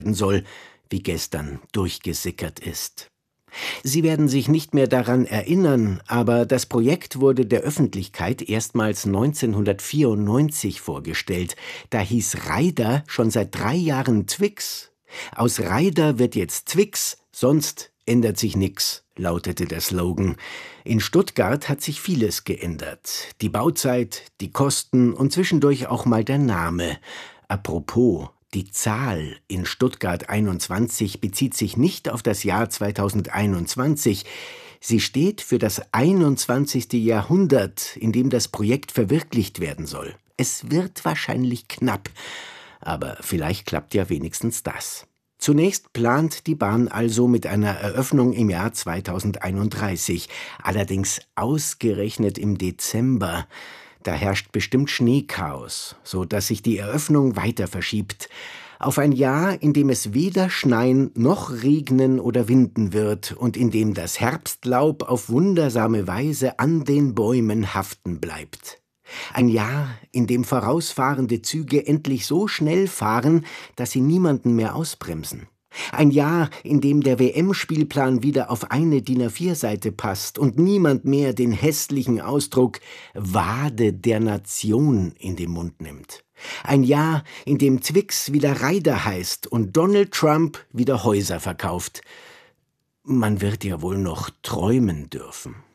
soll, wie gestern durchgesickert ist. Sie werden sich nicht mehr daran erinnern, aber das Projekt wurde der Öffentlichkeit erstmals 1994 vorgestellt. Da hieß Reider schon seit 3 Jahren Twix. Aus Reider wird jetzt Twix, sonst ändert sich nix, lautete der Slogan. In Stuttgart hat sich vieles geändert. Die Bauzeit, die Kosten und zwischendurch auch mal der Name. Apropos, die Zahl in Stuttgart 21 bezieht sich nicht auf das Jahr 2021. Sie steht für das 21. Jahrhundert, in dem das Projekt verwirklicht werden soll. Es wird wahrscheinlich knapp, aber vielleicht klappt ja wenigstens das. Zunächst plant die Bahn also mit einer Eröffnung im Jahr 2031, allerdings ausgerechnet im Dezember. Da herrscht bestimmt Schneechaos, so dass sich die Eröffnung weiter verschiebt. Auf ein Jahr, in dem es weder schneien noch regnen oder winden wird und in dem das Herbstlaub auf wundersame Weise an den Bäumen haften bleibt. Ein Jahr, in dem vorausfahrende Züge endlich so schnell fahren, dass sie niemanden mehr ausbremsen. Ein Jahr, in dem der WM-Spielplan wieder auf eine DIN A4-Seite passt und niemand mehr den hässlichen Ausdruck »Wade der Nation« in den Mund nimmt. Ein Jahr, in dem Twix wieder Reider heißt und Donald Trump wieder Häuser verkauft. Man wird ja wohl noch träumen dürfen.